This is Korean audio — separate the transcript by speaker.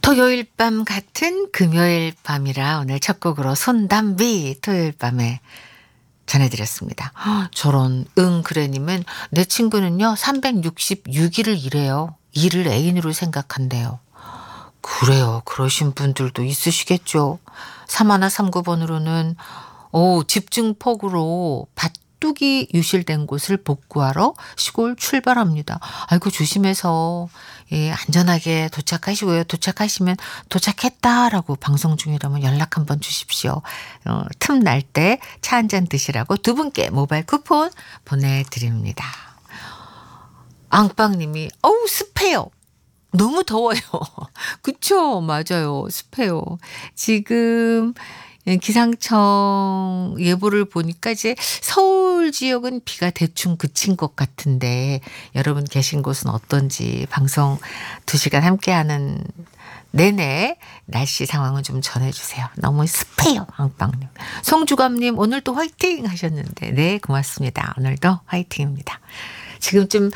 Speaker 1: 토요일 밤 같은 금요일 밤이라 오늘 첫 곡으로 손담비 토요일 밤에 전해드렸습니다. 저런 그래님은 내 친구는요 366일을 일해요. 일을 애인으로 생각한대요. 그래요. 그러신 분들도 있으시겠죠. 3139번으로는 집중폭우로 밭둑이 유실된 곳을 복구하러 시골 출발합니다. 아이고 조심해서 안전하게 도착하시고요. 도착하시면 도착했다라고 방송 중이라면 연락 한번 주십시오. 틈 날 때 차 한잔 드시라고 두 분께 모바일 쿠폰 보내드립니다. 앙빵님이 습해요. 너무 더워요. 그쵸? 맞아요. 습해요. 지금 기상청 예보를 보니까 이제 서울 지역은 비가 대충 그친 것 같은데 여러분 계신 곳은 어떤지 방송 2시간 함께하는 내내 날씨 상황은 좀 전해주세요. 너무 습해요. 앙빵님. 송주감님 오늘도 화이팅 하셨는데 네 고맙습니다. 오늘도 화이팅입니다. 지금쯤